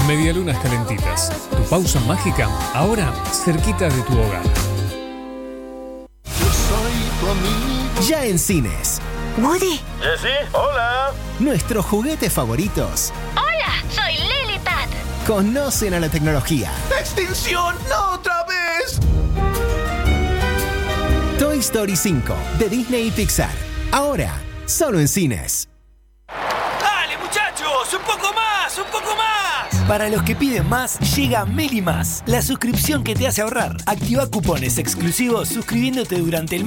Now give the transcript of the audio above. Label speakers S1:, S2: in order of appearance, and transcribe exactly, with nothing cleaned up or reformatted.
S1: Medialunas Calentitas. Tu pausa mágica, ahora cerquita de tu hogar.
S2: Ya en cines.
S3: Woody.
S4: Jessy, hola.
S2: Nuestros juguetes favoritos.
S3: Hola, soy Lilipad.
S2: Conocen a la tecnología.
S5: ¡Extinción! ¡No otra vez!
S2: Toy Story cinco, de Disney y Pixar. Ahora, solo en cines.
S6: ¡Dale, muchachos! ¡Un poco más! ¡Un poco más!
S7: Para los que piden más, llega Meli Más, la suscripción que te hace ahorrar. Activa cupones exclusivos suscribiéndote durante el